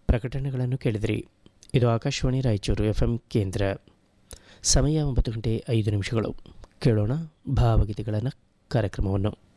ಪ್ರಕಟಣೆಗಳನ್ನು ಕೇಳಿದಿರಿ. ಇದು ಆಕಾಶವಾಣಿ ರಾಯಚೂರು FM ಕೇಂದ್ರ. ಸಮಯ 9 ಗಂಟೆ 5 ನಿಮಿಷಗಳು. ಕೇಳೋಣ ಭಾವಗೀತೆಗಳನ್ನು ಕಾರ್ಯಕ್ರಮವನ್ನು.